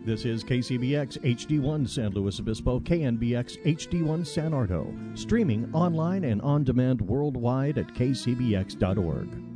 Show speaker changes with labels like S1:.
S1: This is KCBX HD1 San Luis Obispo, KNBX HD1 San Ardo, streaming online and on demand worldwide at kcbx.org.